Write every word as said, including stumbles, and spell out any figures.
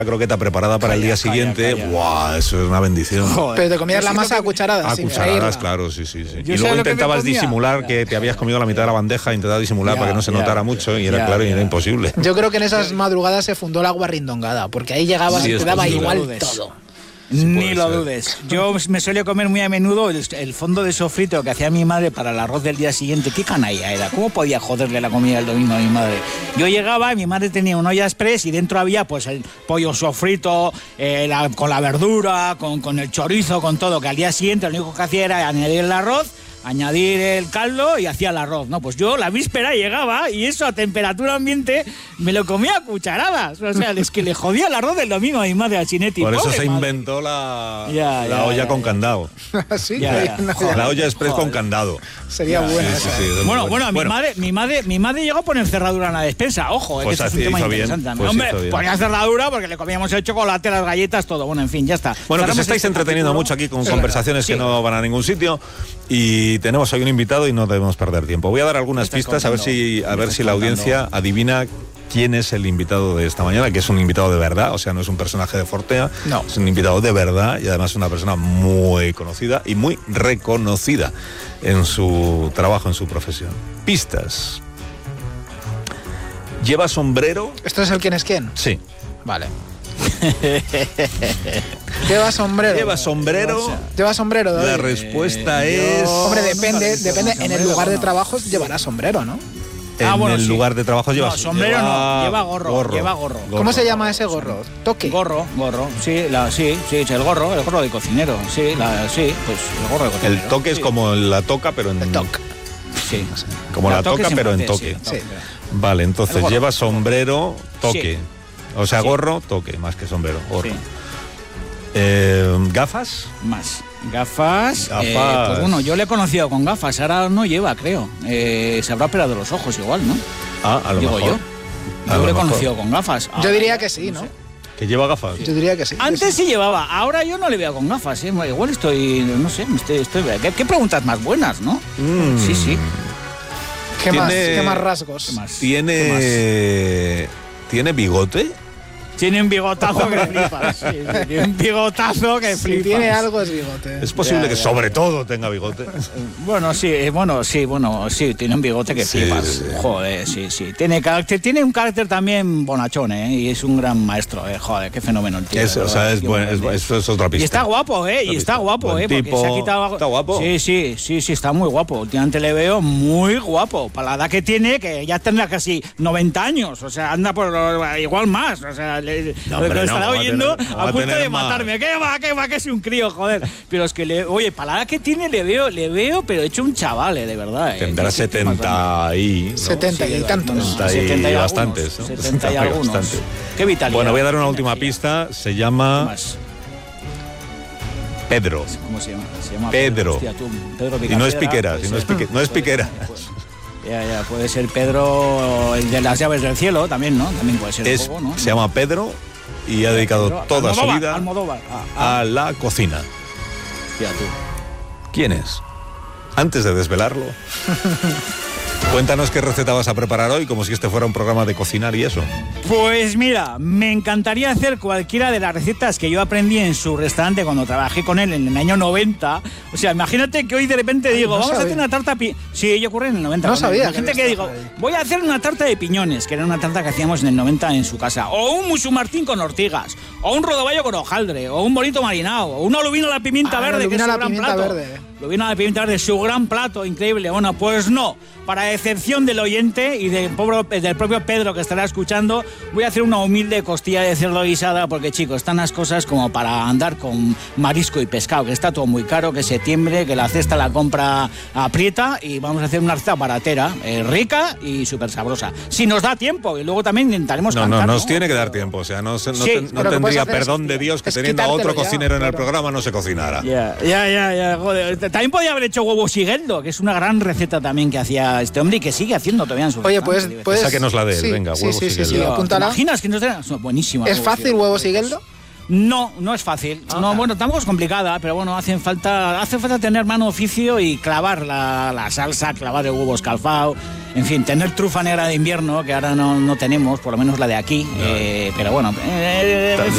croqueta preparada para calla, el día siguiente, ¡guau! Eso es una bendición. Joder. Pero te comías la masa a cucharadas. A cucharadas, claro, sí, sí, sí. Y luego intentabas que disimular que te habías comido la mitad de la bandeja, intentabas disimular ya, para que no se ya, notara ya, mucho y era ya, claro ya. y era imposible. Yo creo que en esas madrugadas se fundó la guarrindongada, porque ahí llegabas sí, y te daba igual todo. Sí, ni lo ser. dudes. Yo me suele comer muy a menudo el, el fondo de sofrito que hacía mi madre para el arroz del día siguiente. Qué canalla era. ¿Cómo podía joderle la comida el domingo a mi madre? Yo llegaba y mi madre tenía una olla express y dentro había pues el pollo sofrito, eh, la, con la verdura, con, con el chorizo, con todo. Que al día siguiente lo único que hacía era añadir el arroz, añadir el caldo y hacía el arroz. No, pues yo la víspera llegaba y eso a temperatura ambiente me lo comía a cucharadas. O sea, es que le jodía el arroz del domingo a mi madre, a Chinetti. Por eso se madre. inventó la, ya, la ya, olla ya, con ya. candado. ¿Sí? Ya, ya. Joder, la olla express joder. con candado. Sería buena. Sí, sí, sí, bueno, bueno, bueno, mi, bueno. Madre, mi, madre, mi madre llegó a poner cerradura en la despensa. Ojo, pues que así, es un tema interesante. Bien, pues Hombre, ponía cerradura porque le comíamos el chocolate, las galletas, todo. Bueno, en fin, ya está. Bueno, que os estáis entreteniendo mucho aquí con sí, conversaciones sí. que no van a ningún sitio y tenemos hoy un invitado y no debemos perder tiempo. Voy a dar algunas pistas a ver si a ver si la audiencia adivina quién es el invitado de esta mañana, que es un invitado de verdad, o sea, no es un personaje de Fortea, no. es un invitado de verdad y además es una persona muy conocida y muy reconocida en su trabajo, en su profesión. Pistas. ¿Lleva sombrero? ¿Esto es el quién es quién? Sí. Vale. ¿Lleva sombrero? ¿Lleva sombrero? ¿Lleva sombrero? La respuesta eh, es... Hombre, depende, depende. En el lugar de trabajo llevará sombrero, ¿no? En ah, bueno, el sí. lugar de trabajo lleva... No, sombrero lleva no, lleva gorro, gorro, lleva gorro. ¿Cómo gorro. se llama ese gorro? ¿Toque? Gorro, gorro, sí, la, sí, sí, el gorro, el gorro de cocinero, sí, la, sí, pues el gorro de cocinero. El toque sí. es como la toca, pero en... El toque. Sí. Como la, la toca, pero en toque. Sí, sí. Vale, entonces lleva sombrero, toque. Sí. O sea, sí. gorro, toque, más que sombrero, gorro. Sí. Eh, ¿Gafas? Más. Gafas, gafas. Eh, pues bueno, yo le he conocido con gafas, ahora no lleva, creo. Eh, se habrá operado los ojos igual, ¿no? Ah, a lo Digo mejor. yo. Yo le he conocido con gafas. Yo ahora, diría que sí, ¿no? no sé. ¿Que lleva gafas? Yo diría que sí. Antes que sí. sí llevaba, ahora yo no le veo con gafas, ¿eh? Igual estoy, no sé, estoy... estoy ¿qué, ¿Qué preguntas más buenas, no? Mm. Sí, sí. ¿Qué más, ¿Qué más rasgos? ¿Qué más? ¿Tiene... ¿Qué más? ¿Tiene bigote? Tiene un bigotazo que flipas. Sí, sí, tiene un bigotazo que si flipas. Tiene algo es bigote. Es posible ya, que ya. sobre todo tenga bigote. Bueno, sí, bueno, sí, bueno, sí, tiene un bigote que sí, flipas. Sí. Joder, sí, sí. Tiene carácter, tiene un carácter también bonachón, ¿eh? Y es un gran maestro, ¿eh? Joder, qué fenómeno el tío. Es, o sea, es, buen, es, es, es otra pista. Y está guapo, ¿eh? Y está guapo, buen ¿eh? Porque tipo. se ha quitado... Está guapo. Sí, sí, sí, sí, está muy guapo. Últimamente le veo muy guapo. Para la edad que tiene, que ya tendrá casi noventa años. O sea, anda por igual más. O sea, le, no, hombre, estará no, oyendo a, tener, a, a punto de más. matarme. ¿Qué va, qué va, que es un crío, joder? Pero es que, le, oye, para la edad que tiene le veo, le veo, pero hecho un chaval, eh, de verdad. Tendrá eh, setenta y... ¿no? setenta y tantos. ¿no? setenta y bastantes, ¿no? setenta y algunos. Bastante. Qué vitalidad. Bueno, voy a dar una última pista. Se llama... Pedro. ¿Cómo se llama? Se llama Pedro. Hostia, tú, Pedro y no es Piqueras, y no es, pique, no es Piqueras. Ya, ya, puede ser Pedro, el de las llaves del cielo, también, ¿no? También puede ser es, un poco, ¿no? Se llama Pedro y ha dedicado Pedro, toda Almodóvar, su vida Almodóvar. Ah, ah. a la cocina. Ya, tú. ¿Quién es? Antes de desvelarlo, cuéntanos qué receta vas a preparar hoy, como si este fuera un programa de cocinar y eso. Pues mira, me encantaría hacer cualquiera de las recetas que yo aprendí en su restaurante cuando trabajé con él en el año noventa. O sea, imagínate que hoy de repente digo, no vamos sabía. a hacer una tarta... Pi sí, yo ocurre en el noventa. No sabía. Imagínate que, que digo, voy a hacer una tarta de piñones, que era una tarta que hacíamos en el noventa en su casa. O un musumartín con ortigas. O un rodaballo con hojaldre. O un bonito marinado. O una lubina a la pimienta ah, verde, que es su la gran pimienta plato. Verde. Lubina a la pimienta verde, su gran plato, increíble. Bueno, pues no. Para excepción del oyente y del, pobre, del propio Pedro que estará escuchando, voy a hacer una humilde costilla de cerdo guisada porque, chicos, están las cosas como para andar con marisco y pescado, que está todo muy caro, que septiembre, que la cesta la compra aprieta y vamos a hacer una receta baratera, eh, rica y súper sabrosa. Si nos da tiempo, y luego también intentaremos no, cantar, No, nos ¿no? tiene que dar tiempo, o sea, no, no, sí, te, no tendría perdón de Dios que teniendo a otro cocinero ya, en el claro. programa no se cocinara. Ya, ya, ya, ya, joder. También podía haber hecho huevo sigueldo, que es una gran receta también que hacía este hombre y que sigue haciendo todavía en su Oye, pues, pues esa que nos la dé, sí, venga, sí, huevo sí, sigueldo. Sí, sí, apúntala. ¿Te imaginas que nos den? Buenísima. ¿Es fácil huevo sigueldo? No, no es fácil. Ah, no, bueno, tampoco es complicada, pero bueno, hacen falta, hace falta tener mano oficio y clavar la, la salsa, clavar el huevo escalfado, en fin, tener trufa negra de invierno, que ahora no, no tenemos, por lo menos la de aquí, no. eh, pero bueno, eh,